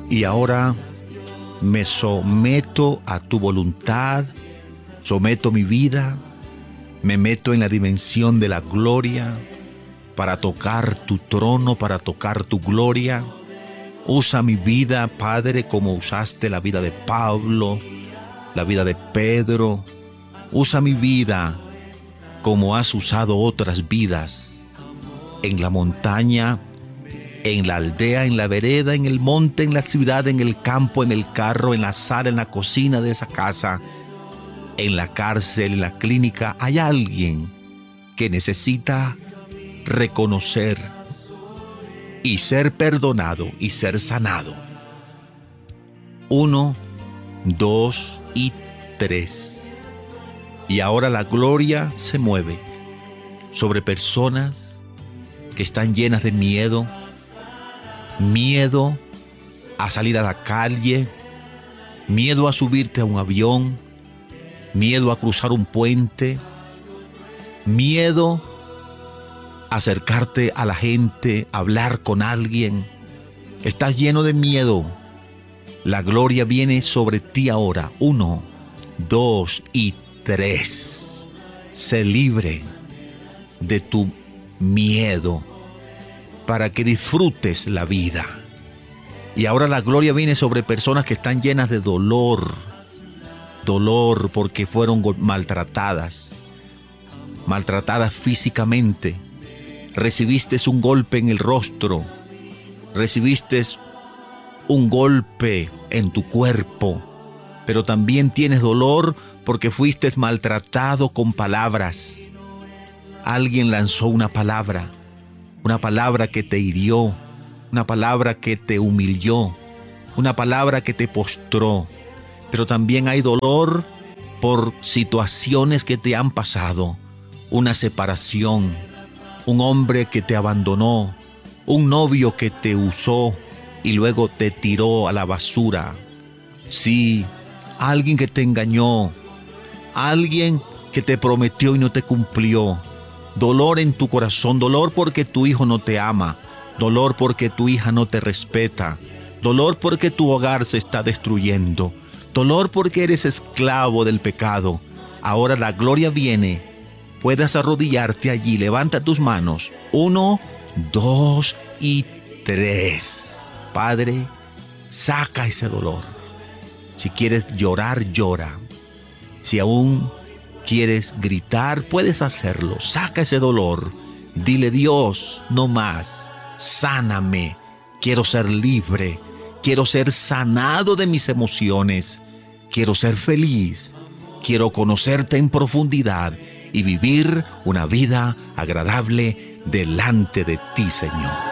Y ahora me someto a tu voluntad, someto mi vida, me meto en la dimensión de la gloria para tocar tu trono, para tocar tu gloria. Usa mi vida, Padre, como usaste la vida de Pablo, la vida de Pedro. Usa mi vida como has usado otras vidas, en la montaña, en la aldea, en la vereda, en el monte, en la ciudad, en el campo, en el carro, en la sala, en la cocina de esa casa, en la cárcel, en la clínica. Hay alguien que necesita reconocer y ser perdonado y ser sanado. 1, 2 y 3. Y ahora la gloria se mueve sobre personas que están llenas de miedo a salir a la calle, miedo a subirte a un avión, miedo a cruzar un puente, miedo a acercarte a la gente, a hablar con alguien. Estás lleno de miedo. La gloria viene sobre ti ahora. 1, 2 y 3. Sé libre de tu miedo para que disfrutes la vida. Y ahora la gloria viene sobre personas que están llenas de dolor porque fueron maltratadas físicamente. Recibiste un golpe en el rostro, recibiste un golpe en tu cuerpo, pero también tienes dolor porque fuiste maltratado con palabras. Alguien lanzó una palabra que te hirió, una palabra que te humilló, una palabra que te postró. Pero también hay dolor por situaciones que te han pasado, una separación, un hombre que te abandonó, un novio que te usó y luego te tiró a la basura. Sí, alguien que te engañó, alguien que te prometió y no te cumplió. Dolor en tu corazón, dolor porque tu hijo no te ama, dolor porque tu hija no te respeta, dolor porque tu hogar se está destruyendo, dolor porque eres esclavo del pecado. Ahora la gloria viene. Puedas arrodillarte allí, levanta tus manos. 1, 2 y 3. Padre, saca ese dolor. Si quieres llorar, llora. Si aún quieres gritar, puedes hacerlo. Saca ese dolor. Dile: Dios, no más. Sáname. Quiero ser libre. Quiero ser sanado de mis emociones. Quiero ser feliz. Quiero conocerte en profundidad y vivir una vida agradable delante de ti, Señor.